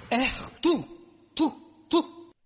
تو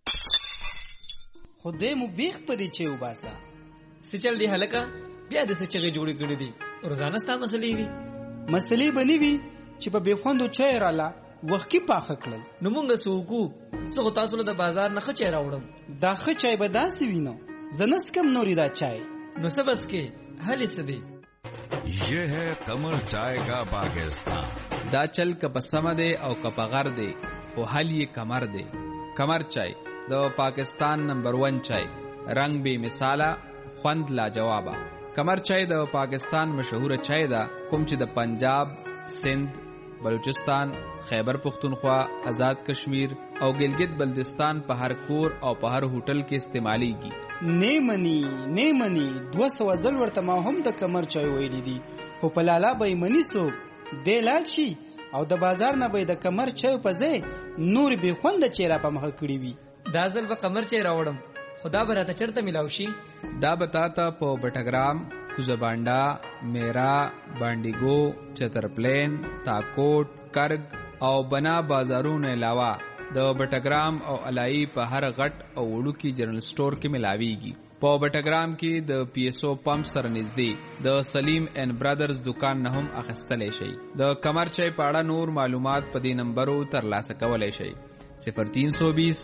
خدای مو بیخ پدې چې وباسا سچل دی هلکا بیا د سچغه جوړې کړې دي روزانه ستا مسلې وي مسلې بنې وي چې په بېخوندو چای رااله وخت کې پاخه کړل نو مونږ سوکو څو تاسو له بازار نه خچې راوړم دا خ چای به داسې وینو زنس کم نوري دا چای نو سبس کې حل سدي یہ ہے قمر چائے کا پاکستان دا چل کا پسمه دے او کپغر دے او حل یہ کمر دے کمر چای د پاکستان نمبر 1 چای رنگ بے مثاله خوند لا جوابا کمر چای د پاکستان مشهور چای دا کوم چې د پنجاب سندھ بلوچستان خیبر پختونخوا آزاد کشمیر او گلگت بلتستان په هر کور او په هر هوټل کې استعمالیږي نیمنی 200 ځل ورته ما هم د کمر چای ویلې دي په پلالا به منی سو د لاړ شي او د بازار نه به د کمر چای په ځای نور به خوند چیرې په مخ کړی وي دا ځل به کمر چای راوړم خدا به راته چرته ملاو شي دا بتاتا په بټګرام کوزبانډا میرا بانډیګو چترپلین تاکوټ کرګ او بنا بازارونو علاوه د بټګرام او علای په هر غټ او وړو کې جنرال سٹور کې ملاويږي په بټګرام کې د پی ایس او پمپ سره نږدې د سلیم اینڈ برادرز دکان نه هم اخیستلی شي د کمر چای په اړه نور معلومات په دې نمبرو ترلاسه کولی شي 0320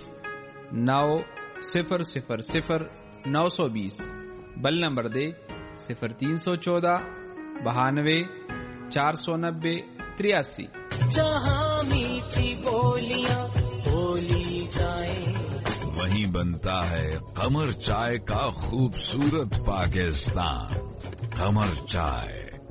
9000920 بل نمبر دے 0314 92 490 83 जहाँ मीठी बोलियां बोली जाए वहीं बनता है कमर चाय का खूबसूरत पाकिस्तान कमर चाय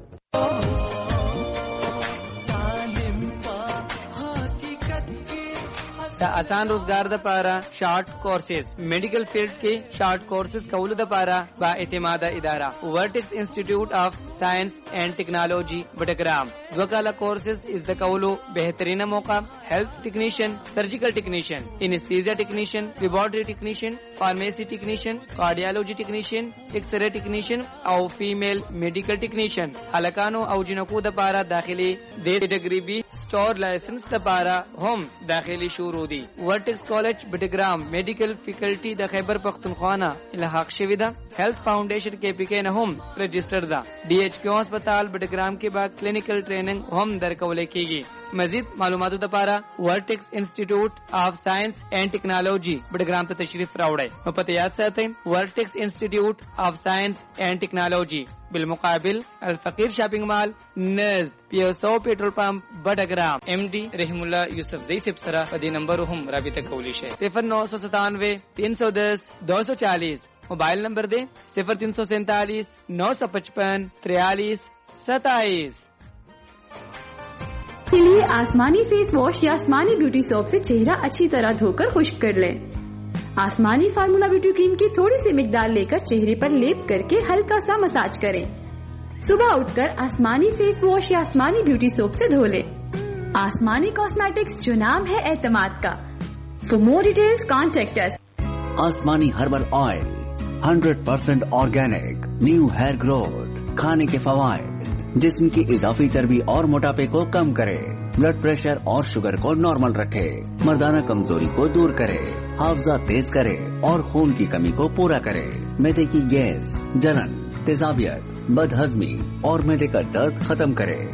دا آسان روزگار د پاره شارٹ کورسز میډیکل فیلډ کې شارٹ کورسز کول د پاره با اعتماد اداره ورټکس انسټیټیوټ اف ساينس اینڈ ټیکنالوژي بټګرام وکاله کورسز از د کولو بهترینه موقع هیلث ټیکنیشن سرجیکل ټیکنیشن انستیزیا ټیکنیشن لیبارټری ټیکنیشن فارمیسی ټیکنیشن کارډیالوجي ټیکنیشن ایکس ری ټیکنیشن او فیمیل میډیکل ټیکنیشن هلکانو او جنکو د پاره داخلي د ډیګری بي سٹور لائسنس د پاره هم داخلي شروع دي ورټکس کالج بټګرام میډیکل فیکلټي د خیبر پختونخوا نه الحاق شوی ده هیلث فاونډیشن کې پی کې نه هم رجسٹر ده डी एच क्यू अस्पताल बटग्राम के बाद क्लिनिकल ट्रेनिंग हम दरकवले कीगी मजीद मालूमातों दपारा vertex institute of science and technology Battagram से तशरीफ रावड़े पता याद साथ vertex institute of science and technology बिलमुकाबिल अल-फकीर शॉपिंग मॉल नज़द पीएसओ पेट्रोल पंप बटग्राम एमडी रहमुल्ला यूसुफ जई सिपसरा पदी नंबर हम राबिता कौलिश है 0997 310 240 मोबाइल नंबर दे 0347 955 43 27 के लिए आसमानी फेस वॉश या आसमानी ब्यूटी सोप से चेहरा अच्छी तरह धोकर खुश्क कर लें। आसमानी फार्मूला ब्यूटी क्रीम की थोड़ी सी मिकदार लेकर चेहरे पर लेप करके हल्का सा मसाज करें। सुबह उठकर आसमानी फेस वॉश या आसमानी ब्यूटी सोप से धो लें। आसमानी कॉस्मेटिक्स जो नाम है एतमाद का। For more details contact us. आसमानी herbal oil 100% organic new hair growth खाने के फवायद जिस्म की इजाफी चर्बी और मोटापे को कम करे ब्लड प्रेशर और शुगर को नॉर्मल रखे मर्दाना कमजोरी को दूर करे हाफजा तेज करे और खून की कमी को पूरा करे मैदे की गैस जलन तेजाबियत बदहजमी और मैदे का दर्द खत्म करे